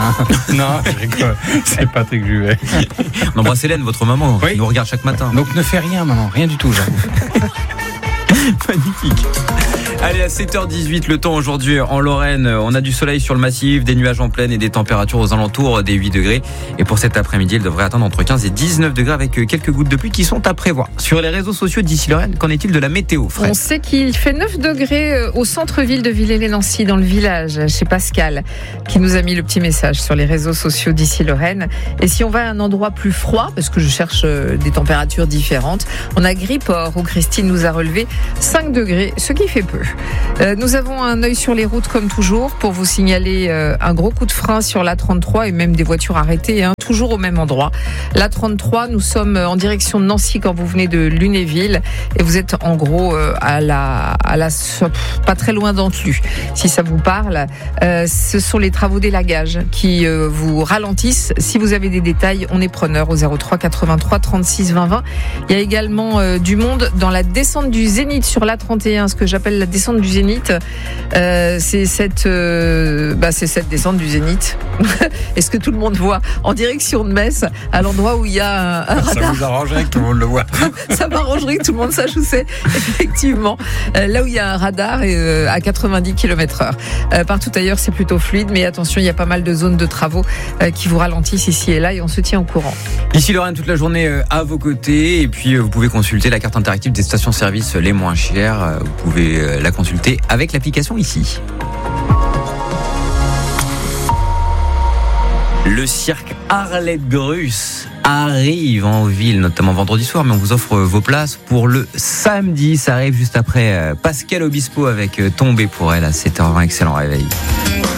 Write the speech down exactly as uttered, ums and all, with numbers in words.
Non, je rigole. C'est Patrick Juvet. On embrasse Hélène, votre maman, oui. qui nous regarde chaque matin. Donc ne fais rien, maman, rien du tout. Genre. Magnifique. Allez, à sept heures dix-huit, le temps aujourd'hui en Lorraine. On a du soleil sur le massif, des nuages en plaine et des températures aux alentours des huit degrés. Et pour cet après-midi, il devrait atteindre entre quinze et dix-neuf degrés avec quelques gouttes de pluie qui sont à prévoir. Sur les réseaux sociaux d'ici Lorraine, qu'en est-il de la météo, Fred ? On sait qu'il fait neuf degrés au centre-ville de Villers-lès-Nancy, dans le village, chez Pascal, qui nous a mis le petit message sur les réseaux sociaux d'ici Lorraine. Et si on va à un endroit plus froid, parce que je cherche des températures différentes, on a Griport, où Christine nous a relevé cinq degrés, ce qui fait peu. Euh, nous avons un œil sur les routes comme toujours pour vous signaler euh, un gros coup de frein sur l'A trente-trois et même des voitures arrêtées, hein, toujours au même endroit. L'A trente-trois, nous sommes en direction de Nancy quand vous venez de Lunéville et vous êtes en gros euh, à la, à la, pas très loin d'Antlu. Si ça vous parle, euh, ce sont les travaux d'élagage qui euh, vous ralentissent. Si vous avez des détails, on est preneur au zéro trois quatre-vingt-trois trente-six vingt vingt. Il y a également euh, du monde dans la descente du Zénith sur l'A trente et un, ce que j'appelle la descente du Zénith. Euh, c'est cette, euh, bah c'est cette descente du Zénith. Est-ce que tout le monde voit en direction de Metz, à l'endroit où il y a un, un radar? Ça vous arrangerait que tout le monde le voit. Ça m'arrangerait que tout le monde sache où c'est, effectivement. Euh, là où il y a un radar et, euh, à quatre-vingt-dix kilomètres heure. Euh, partout ailleurs, c'est plutôt fluide, mais attention, il y a pas mal de zones de travaux euh, qui vous ralentissent ici et là et on se tient au courant. Ici Lorraine, toute la journée euh, à vos côtés. Et puis, euh, vous pouvez consulter la carte interactive des stations-service les moins chères. Euh, vous pouvez euh, la consulter avec l'application ici. Le cirque Arlette Gruss arrive en ville, notamment vendredi soir, mais on vous offre vos places pour le samedi. Ça arrive juste après Pascal Obispo avec Tombé pour elle à sept heures vingt. Excellent réveil.